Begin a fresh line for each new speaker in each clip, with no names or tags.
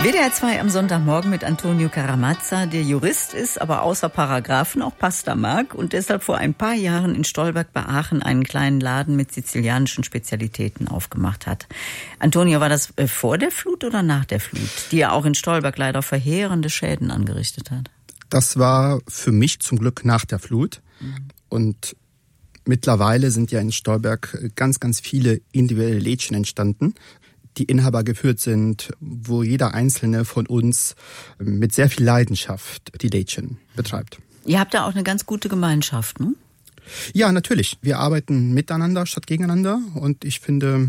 WDR 2 am Sonntagmorgen mit Antonio Caramazza, der Jurist ist, aber außer Paragraphen auch Pasta mag und deshalb vor ein paar Jahren in Stolberg bei Aachen einen kleinen Laden mit sizilianischen Spezialitäten aufgemacht hat. Antonio, war das vor der Flut oder nach der Flut, die ja auch in Stolberg leider verheerende Schäden angerichtet hat?
Das war für mich zum Glück nach der Flut. Und mittlerweile sind ja in Stolberg ganz, ganz viele individuelle Lädchen entstanden, die Inhaber geführt sind, wo jeder Einzelne von uns mit sehr viel Leidenschaft die Lädchen betreibt.
Ihr habt da auch eine ganz gute Gemeinschaft, ne?
Ja, natürlich. Wir arbeiten miteinander statt gegeneinander und ich finde,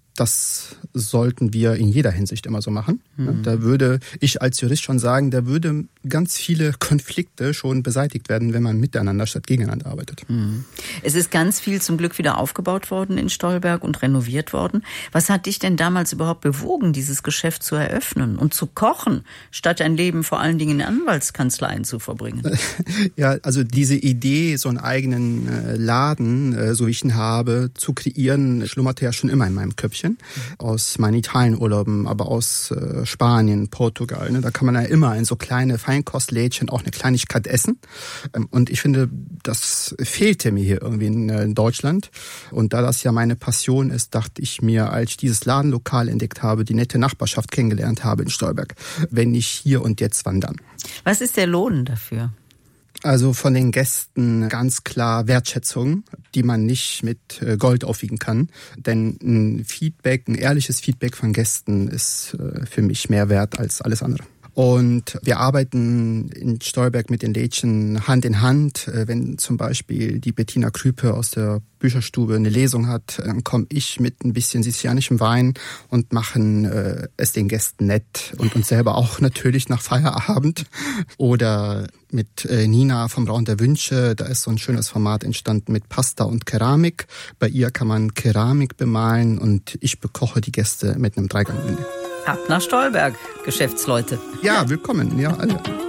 das sollten wir in jeder Hinsicht immer so machen. Da würde ich als Jurist schon sagen, da würde ganz viele Konflikte schon beseitigt werden, wenn man miteinander statt gegeneinander arbeitet.
Es ist ganz viel zum Glück wieder aufgebaut worden in Stolberg und renoviert worden. Was hat dich denn damals überhaupt bewogen, dieses Geschäft zu eröffnen und zu kochen, statt dein Leben vor allen Dingen in Anwaltskanzleien zu verbringen?
Ja, also diese Idee, so einen eigenen Laden, so wie ich ihn habe, zu kreieren, schlummerte ja schon immer in meinem Köpfchen. Aus meinen Italienurlauben, aber aus Spanien, Portugal. Da kann man ja immer in so kleine Feinkostlädchen auch eine Kleinigkeit essen. Und ich finde, das fehlte mir hier irgendwie in Deutschland. Und da das ja meine Passion ist, dachte ich mir, als ich dieses Ladenlokal entdeckt habe, die nette Nachbarschaft kennengelernt habe in Stolberg, wenn ich hier und jetzt wandern.
Was ist der Lohn dafür?
Also von den Gästen ganz klar Wertschätzung, die man nicht mit Gold aufwiegen kann. Denn ein ehrliches Feedback von Gästen ist für mich mehr wert als alles andere. Und wir arbeiten in Stolberg mit den Lädchen Hand in Hand. Wenn zum Beispiel die Bettina Krüpe aus der Bücherstube eine Lesung hat, dann komme ich mit ein bisschen sizilianischem Wein und machen es den Gästen nett und uns selber auch natürlich nach Feierabend. Oder mit Nina vom Raum der Wünsche, da ist so ein schönes Format entstanden mit Pasta und Keramik. Bei ihr kann man Keramik bemalen und ich bekoche die Gäste mit einem Dreigang-Menü.
Ab nach Stolberg, Geschäftsleute.
Ja, willkommen, ja, alle.